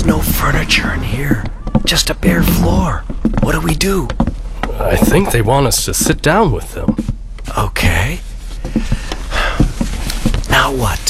There's no furniture in here. Just a bare floor. What do we do? I think they want us to sit down with them. Okay. Now what?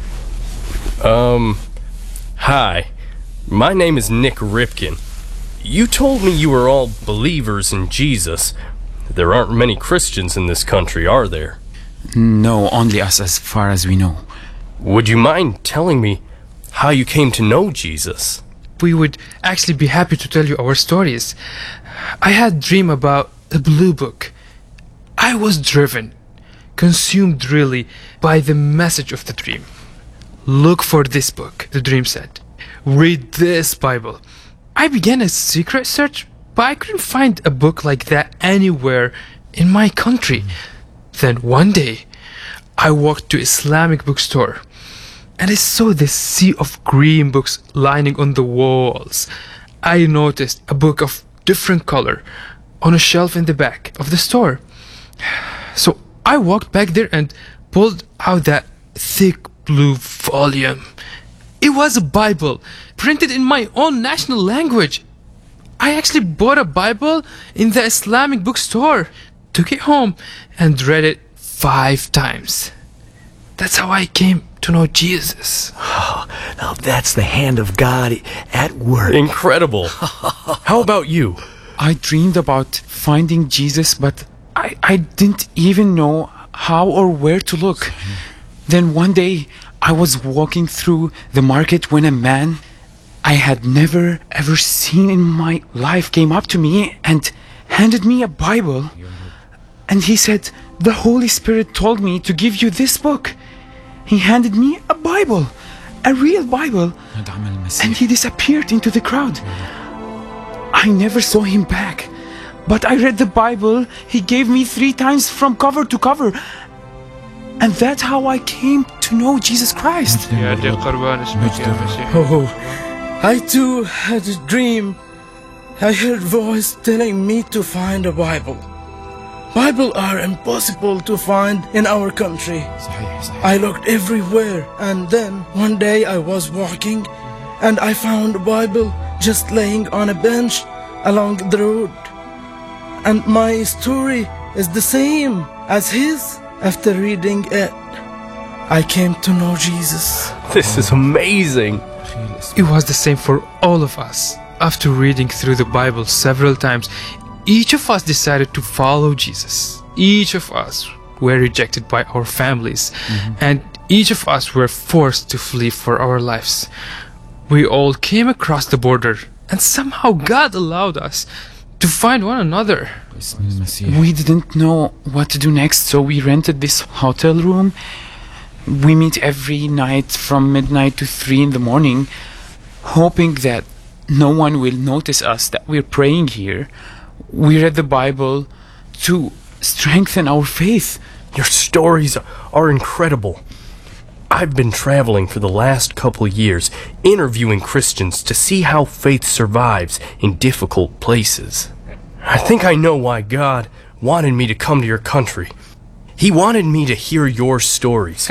Hi. My name is Nick Ripkin. You told me you were all believers in Jesus. There aren't many Christians in this country, are there? No, only us as far as we know. Would you mind telling me how you came to know Jesus? We would actually be happy to tell you our stories. I had a dream about a blue book. I was driven, consumed really by the message of the dream. Look for this book, the dream said. Read this Bible. I began a secret search, but I couldn't find a book like that anywhere in my country. Then one day, I walked to Islamic bookstore and I saw this sea of green books lining on the walls. I noticed a book of different color on a shelf in the back of the store. So I walked back there and pulled out that thick blue volume. It was a Bible printed in my own national language. I actually bought a Bible in the Islamic bookstore, took it home and read it 5 times. That's how I came to know Jesus. Oh, now that's the hand of God at work. Incredible. How about you? I dreamed about finding Jesus, but I didn't even know how or where to look. Then one day, I was walking through the market when a man I had never ever seen in my life came up to me and handed me a Bible. And he said, "The Holy Spirit told me to give you this book." He handed me a Bible, a real Bible, and he disappeared into the crowd. I never saw him back, but I read the Bible he gave me 3 times from cover to cover. And that's how I came to know Jesus Christ. Oh, I too had a dream. I heard voice telling me to find a Bible. Bible are impossible to find in our country. I looked everywhere, and then one day I was walking and I found a Bible just laying on a bench along the road. And my story is the same as his. After reading it, I came to know Jesus. This is amazing. It was the same for all of us. After reading through the Bible several times, each of us decided to follow Jesus. Each of us were rejected by our families, and each of us were forced to flee for our lives. We all came across the border, and somehow God allowed us to find one another. We didn't know what to do next, so we rented this hotel room. We meet every night from midnight to 3 in the morning, hoping that no one will notice us, that we're praying here. We read the Bible to strengthen our faith. Your stories are incredible. I've been traveling for the last couple years, interviewing Christians to see how faith survives in difficult places. I think I know why God wanted me to come to your country. He wanted me to hear your stories.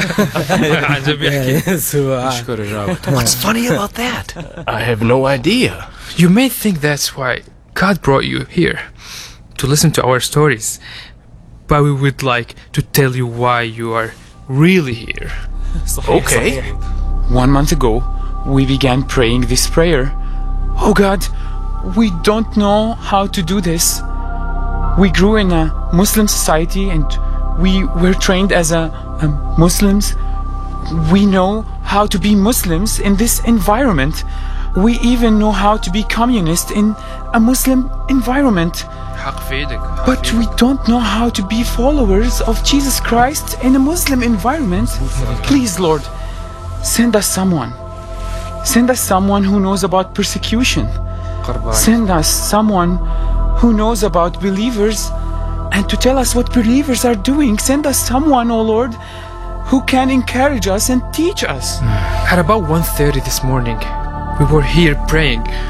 What's funny about that? I have no idea. You may think that's why God brought you here, to listen to our stories. But we would like to tell you why you are really here. Okay. 1 month ago, we began praying this prayer. Oh God, we don't know how to do this. We grew in a Muslim society and we were trained as Muslims. We know how to be Muslims in this environment. We even know how to be communist in a Muslim environment. But we don't know how to be followers of Jesus Christ in a Muslim environment. Please, Lord, send us someone. Send us someone who knows about persecution. Send us someone who knows about believers and to tell us what believers are doing. Send us someone, oh Lord, who can encourage us and teach us. At about 1:30 this morning, we were here praying